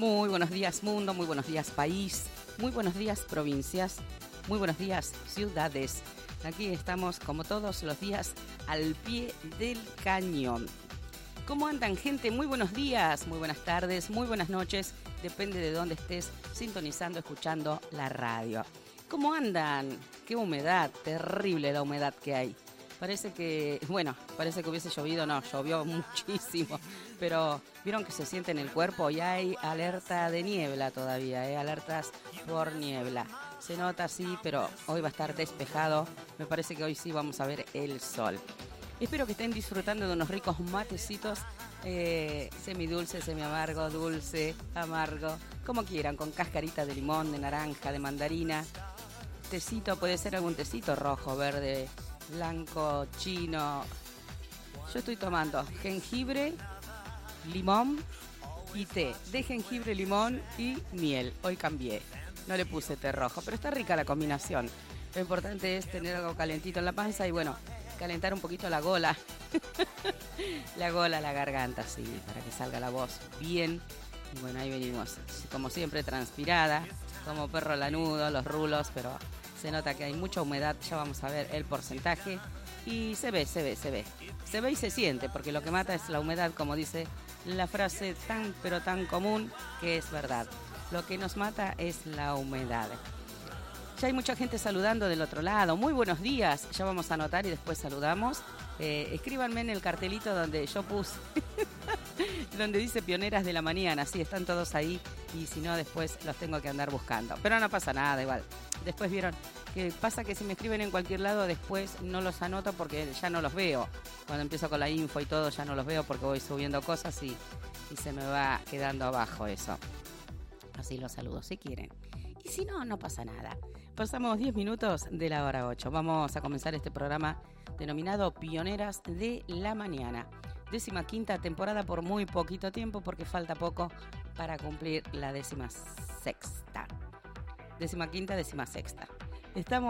Muy buenos días mundo, muy buenos días país, muy buenos días provincias, muy buenos días ciudades. Aquí estamos como todos los días al pie del cañón. ¿Cómo andan, gente? Muy buenos días, muy buenas tardes, muy buenas noches. Depende de dónde estés sintonizando, escuchando la radio. ¿Cómo andan? Qué humedad, terrible la humedad que hay. Parece que hubiese llovido, no, llovió muchísimo, pero vieron que se siente en el cuerpo y hay alerta de niebla todavía, alertas por niebla. Se nota así, pero hoy va a estar despejado, me parece que hoy sí vamos a ver el sol. Espero que estén disfrutando de unos ricos matecitos, semidulce, semiamargo, dulce, amargo, como quieran, con cascarita de limón, de naranja, de mandarina. Tecito, puede ser algún tecito rojo, verde, blanco, chino. Yo estoy tomando jengibre, limón y té. De jengibre, limón y miel. Hoy cambié. No le puse té rojo, pero está rica la combinación. Lo importante es tener algo calentito en la panza y bueno, calentar un poquito la gola. La garganta, sí, para que salga la voz bien. Y bueno, ahí venimos, como siempre, transpirada, como perro lanudo, los rulos, pero se nota que hay mucha humedad, ya vamos a ver el porcentaje. Y se ve y se siente, porque lo que mata es la humedad, como dice la frase tan pero tan común, que es verdad. Lo que nos mata es la humedad. Ya hay mucha gente saludando del otro lado. Muy buenos días, ya vamos a anotar y después saludamos. Escríbanme en el cartelito donde yo puse, donde dice Pioneras de la Mañana. Sí, están todos ahí y si no después los tengo que andar buscando. Pero no pasa nada, igual. Después vieron que pasa que si me escriben en cualquier lado después no los anoto porque ya no los veo. Cuando empiezo con la info y todo ya no los veo porque voy subiendo cosas y se me va quedando abajo eso. Así los saludo si quieren. Y si no, no pasa nada. Pasamos 10 minutos de la hora 8. Vamos a comenzar este programa denominado Pioneras de la Mañana. 15ª temporada por muy poquito tiempo porque falta poco para cumplir la 16ª. 15ª, 16ª. Estamos